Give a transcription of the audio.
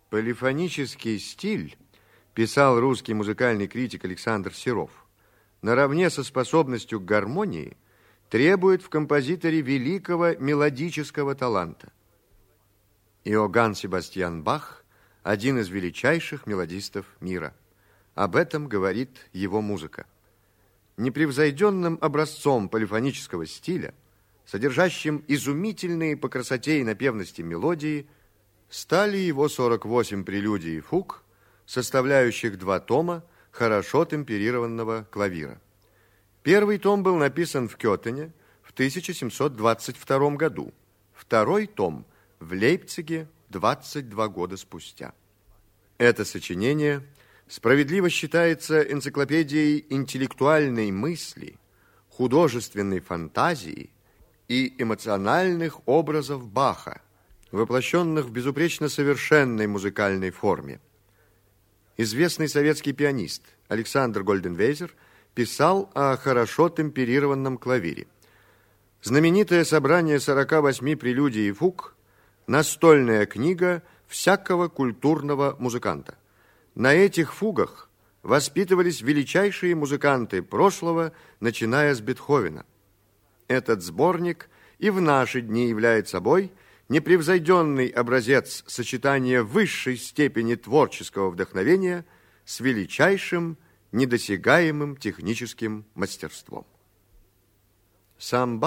Полифонический стиль, писал русский музыкальный критик Александр Серов, наравне со способностью к гармонии требует в композиторе великого мелодического таланта. Иоганн Себастьян Бах – один из величайших мелодистов мира. Об этом говорит его музыка. Непревзойденным образцом полифонического стиля, содержащим изумительные по красоте и напевности мелодии, стали его 48 прелюдий и фуг, составляющих 2 тома хорошо темперированного клавира. Первый том был написан в Кётене в 1722 году, второй том в Лейпциге 22 года спустя. Это сочинение справедливо считается энциклопедией интеллектуальной мысли, художественной фантазии и эмоциональных образов Баха, воплощенных в безупречно совершенной музыкальной форме. Известный советский пианист Александр Гольденвейзер писал о хорошо темперированном клавире. Знаменитое собрание 48 прелюдий и фуг – настольная книга всякого культурного музыканта. На этих фугах воспитывались величайшие музыканты прошлого, начиная с Бетховена. Этот сборник и в наши дни является собой непревзойденный образец сочетания высшей степени творческого вдохновения с величайшим недосягаемым техническим мастерством. Сам